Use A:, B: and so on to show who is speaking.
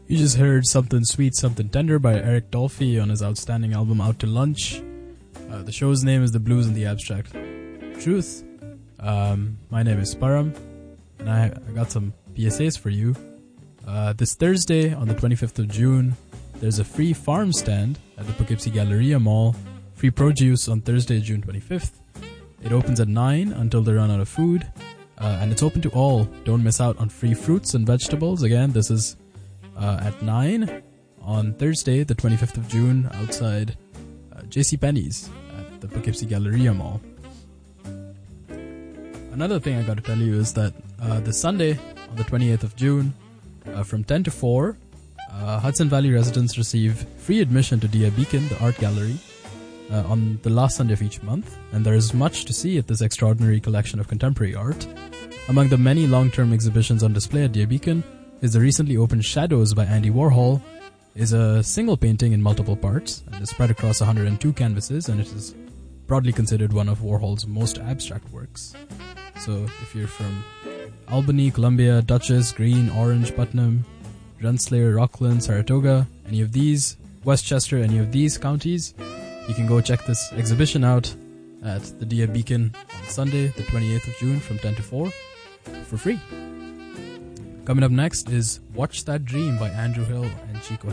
A: You just heard Something Sweet, Something Tender by Eric Dolphy on his outstanding album Out to Lunch. The show's name is The Blues and the Abstract Truth. My name is Param, and I got some PSAs for you. This Thursday, on the 25th of June, there's a free farm stand at the Poughkeepsie Galleria Mall. Free produce on Thursday, June 25th. It opens at 9 until they run out of food. And it's open to all. Don't miss out on free fruits and vegetables. Again, this is at 9 on Thursday, the 25th of June, outside JCPenney's at the Poughkeepsie Galleria Mall. Another thing I got to tell you is that this Sunday, on the 28th of June, from 10 to 4, Hudson Valley residents receive free admission to Dia Beacon, the art gallery, on the last Sunday of each month, and there is much to see at this extraordinary collection of contemporary art. Among the many long-term exhibitions on display at Dia Beacon is the recently opened Shadows by Andy Warhol. Is a single painting in multiple parts and is spread across 102 canvases, and it is broadly considered one of Warhol's most abstract works. So if you're from Albany, Columbia, Dutchess, Green, Orange, Putnam, Rensselaer, Rockland, Saratoga, any of these, Westchester, any of these counties, you can go check this exhibition out at the Dia Beacon on Sunday, the 28th of June from 10 to 4 for free. Coming up next is Watch That Dream by Andrew Hill and Chico